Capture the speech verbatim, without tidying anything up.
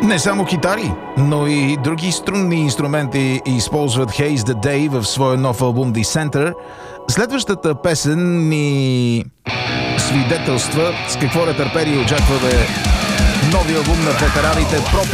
Не само китари, но и други струнни инструменти използват Haze the Day в своя нов албум Dissenter. Следващата песен ни свидетелства с какво нетърпение очакваме нови албум на ветераните Prophet.